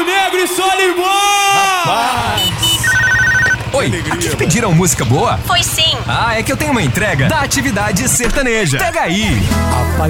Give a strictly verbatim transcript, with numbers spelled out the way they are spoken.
Rio Negro e Solimões! Rapaz! Oi, aqui que pediram música boa? Foi sim. Ah, é que eu tenho uma entrega da Atividade Sertaneja. Pega aí! A